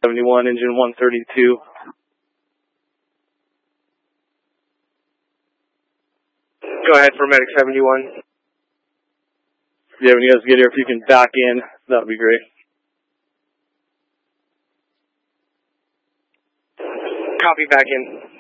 71, engine 132. Go ahead for Medic 71. Yeah, when you guys get here, if you can back in, that would be great. Copy, back in.